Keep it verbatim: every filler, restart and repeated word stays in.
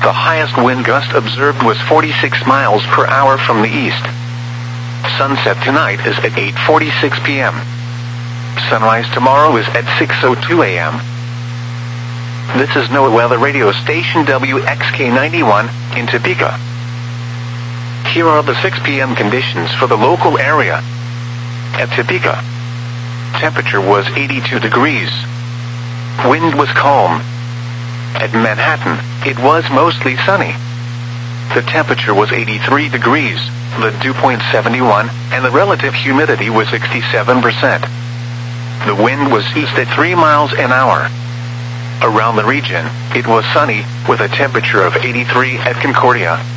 The highest wind gust observed was forty-six miles per hour from the east. Sunset tonight is at eight forty-six p m Sunrise tomorrow is at six oh two a m This is NOAA Weather Radio Station W X K ninety-one in Topeka. Here are the six p m conditions for the local area. At Topeka, temperature was eighty-two degrees. Wind was calm. At Manhattan, it was mostly sunny. The temperature was eighty-three degrees, the dew point seventy-one, and the relative humidity was sixty-seven percent. The wind was east at three miles an hour. Around the region, it was sunny, with a temperature of eighty-three at Concordia.